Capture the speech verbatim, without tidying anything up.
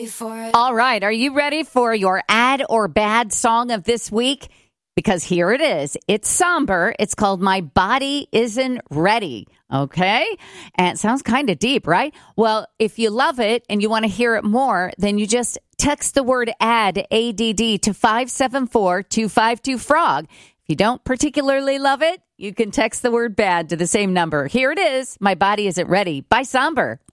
ready for it. All right. Are you ready for your add or bad song of this week? Because here it is. It's somber. It's called My Body Isn't Ready. Okay? And it sounds kind of deep, right? Well, if you love it and you want to hear it more, then you just text the word add, A D D, to five seven four two five two frog. If you don't particularly love it, you can text the word bad to the same number. Here it is. My Body Isn't Ready by Somber.